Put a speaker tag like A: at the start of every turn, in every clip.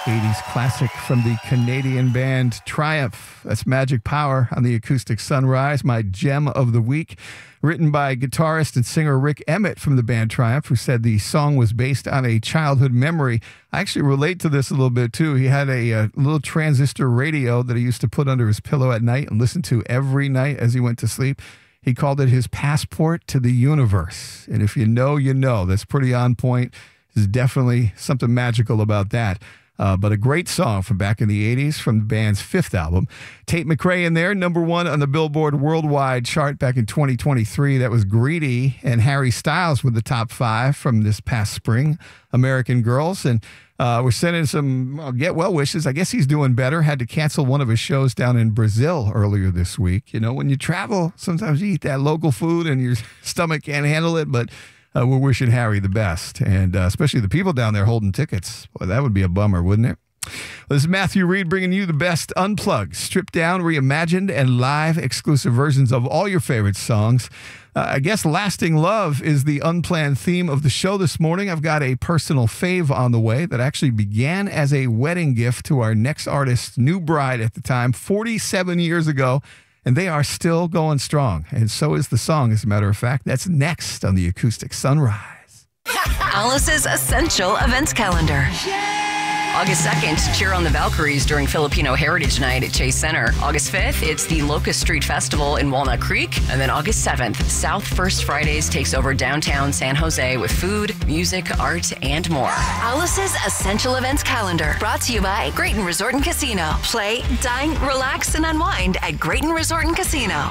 A: 80s classic from the Canadian band Triumph. That's Magic Power on the Acoustic Sunrise, my gem of the week. Written by guitarist and singer Rick Emmett from the band Triumph, who said the song was based on a childhood memory. I actually relate to this a little bit, too. He had a little transistor radio that he used to put under his pillow at night and listen to every night as he went to sleep. He called it his passport to the universe. And if you know, you know. That's pretty on point. There's definitely something magical about that. But a great song from back in the 80s from the band's fifth album. Tate McRae in there, number one on the Billboard Worldwide chart back in 2023. That was Greedy. And Harry Styles with the top five from this past spring, American Girls. And we're sending some get well wishes. I guess he's doing better. Had to cancel one of his shows down in Brazil earlier this week. You know, when you travel, sometimes you eat that local food and your stomach can't handle it, but we're wishing Harry the best, and especially the people down there holding tickets. Boy, that would be a bummer, wouldn't it? This is Matthew Reed bringing you the best unplugged, stripped down, reimagined, and live exclusive versions of all your favorite songs. I guess Lasting Love is the unplanned theme of the show this morning. I've got a personal fave on the way that actually began as a wedding gift to our next artist's new bride at the time, 47 years ago. And they are still going strong. And so is the song, as a matter of fact. That's next on the Acoustic Sunrise.
B: Alice's Essential Events Calendar. August 2nd, cheer on the Valkyries during Filipino Heritage Night at Chase Center. August 5th, it's the Locust Street Festival in Walnut Creek. And then August 7th, South First Fridays takes over downtown San Jose with food, music, art, and more. Alice's Essential Events Calendar, brought to you by Grayton Resort and Casino. Play, dine, relax, and unwind at Grayton Resort and Casino.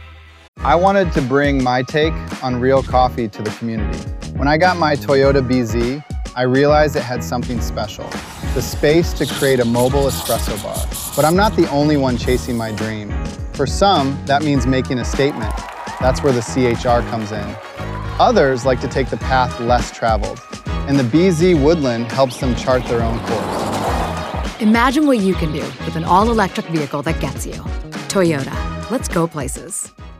C: I wanted to bring my take on real coffee to the community. When I got my Toyota BZ, I realized it had something special, the space to create a mobile espresso bar. But I'm not the only one chasing my dream. For some, that means making a statement. That's where the CHR comes in. Others like to take the path less traveled, and the BZ Woodland helps them chart their own course.
D: Imagine what you can do with an all-electric vehicle that gets you. Toyota. Let's go places.